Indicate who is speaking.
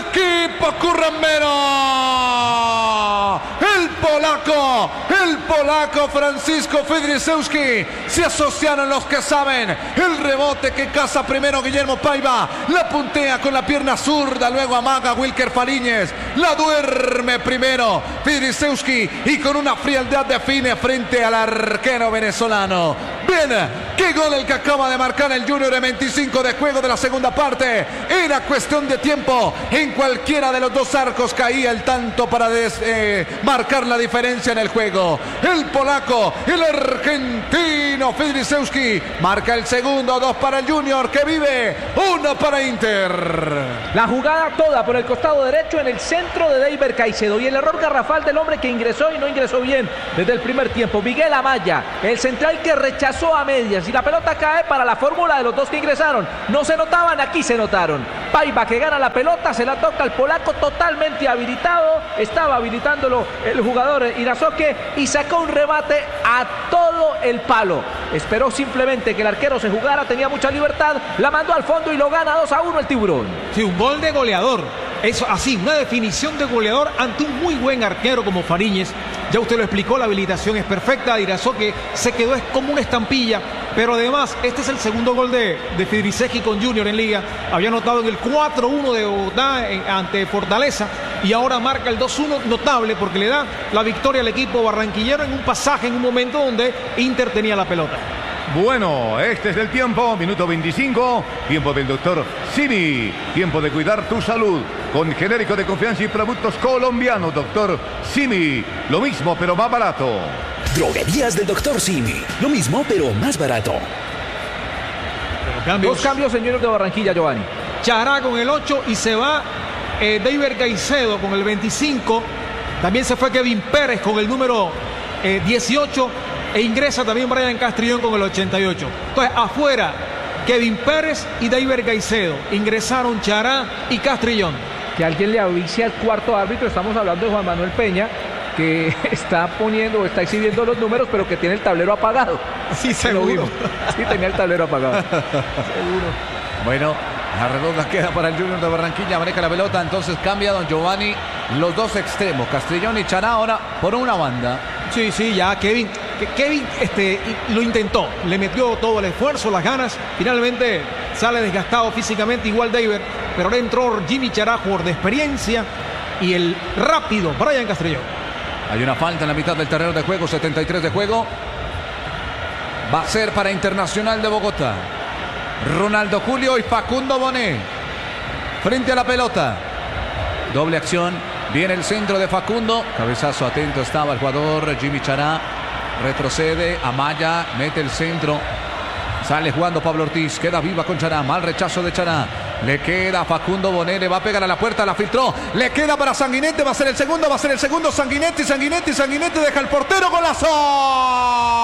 Speaker 1: equipo currambero. El polaco Francisco Fedryszewski. Se asociaron los que saben. El rebote que caza primero Guillermo Paiva. La puntea con la pierna zurda. Luego amaga Wilker Fariñez. La duerme primero Fedryszewski. Y con una frialdad define frente al arquero venezolano. Bien, qué gol el que acaba de marcar el Junior en 25 de juego de la segunda parte. Era cuestión de tiempo. En cualquiera de los dos arcos caía el tanto para marcar la diferencia en el juego. El polaco, el argentino Fedryszewski marca el segundo. 2 para el Junior que vive, 1 para Inter.
Speaker 2: La jugada toda por el costado derecho en el centro de Deiber Caicedo. Y el error garrafal del hombre que ingresó y no ingresó bien desde el primer tiempo. Miguel Amaya, el central que rechazó a medias y la pelota cae para la fórmula de los dos que ingresaron. No se notaban, aquí se notaron. Paiva que gana la pelota, se la toca al polaco totalmente habilitado. Estaba habilitándolo el jugador Irazoque y sacó un remate a todo el palo. Esperó simplemente que el arquero se jugara, tenía mucha libertad, la mandó al fondo y lo gana 2-1 el Tiburón.
Speaker 3: Sí, un gol de goleador. Eso así, una definición de goleador ante un muy buen arquero como Fariñez. Ya usted lo explicó, la habilitación es perfecta. Irazoque se quedó como una estampilla. Pero además, este es el segundo gol de Fedryszewski con Junior en Liga. Había anotado en el 4-1 de Bogotá ante Fortaleza. Y ahora marca el 2-1, notable porque le da la victoria al equipo barranquillero en un pasaje, en un momento donde Inter tenía la pelota.
Speaker 4: Bueno, este es el tiempo, minuto 25, tiempo del doctor Simi, tiempo de cuidar tu salud, con genérico de confianza y productos colombianos, doctor Simi, lo mismo pero más barato.
Speaker 5: Droguerías del doctor Simi, lo mismo pero más barato.
Speaker 2: Dos cambios en Junior de Barranquilla, Giovanni.
Speaker 3: Chará con el 8 y se va Deiber Caicedo con el 25, también se fue Kevin Pérez con el número 18. E ingresa también Brian Castrillón con el 88. Entonces, afuera, Kevin Pérez y Deiber Caicedo. Ingresaron Chará y Castrillón.
Speaker 2: Que alguien le avise al cuarto árbitro. Estamos hablando de Juan Manuel Peña, que está exhibiendo los números, pero que tiene el tablero apagado.
Speaker 3: Sí, seguro.
Speaker 2: Sí, tenía el tablero apagado. Seguro.
Speaker 1: Bueno, la redonda queda para el Junior de Barranquilla. Maneja la pelota, entonces cambia don Giovanni los dos extremos, Castrillón y Chará, ahora por una banda.
Speaker 3: Sí, ya Kevin lo intentó, le metió todo el esfuerzo, las ganas, finalmente sale desgastado físicamente igual Deiber, pero ahora entró Jimmy Chará, jugador de experiencia, y el rápido Brian Castrillón.
Speaker 1: Hay una falta en la mitad del terreno de juego, 73 de juego. Va a ser para Internacional de Bogotá. Ronaldo Julio y Facundo Bonet frente a la pelota. Doble acción. Viene el centro de Facundo. Cabezazo atento estaba el jugador Jimmy Chará. Retrocede. Amaya mete el centro. Sale jugando Pablo Ortiz. Queda viva con Chará. Mal rechazo de Chará. Le queda Facundo Bonet. Le va a pegar a la puerta. La filtró. Le queda para Sanguinetti. Va a ser el segundo. Sanguinetti. Sanguinetti deja el portero. ¡Golazo!